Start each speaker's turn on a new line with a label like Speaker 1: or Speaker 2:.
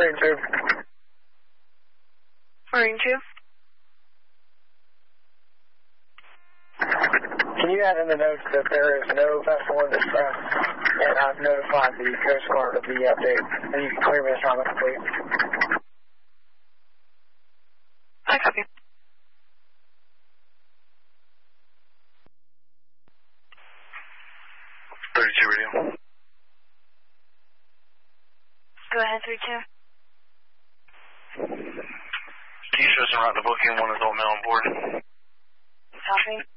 Speaker 1: Marine 2.
Speaker 2: Marine 2.
Speaker 1: Can you add in the notes that there is no vessel in distress, and I've notified the Coast Guard of the update, and you can clear me as trauma complete.
Speaker 2: I copy.
Speaker 3: 32 radio.
Speaker 2: Go ahead, 32.
Speaker 3: T-shirts around the booking, one adult male on board.
Speaker 2: Copy.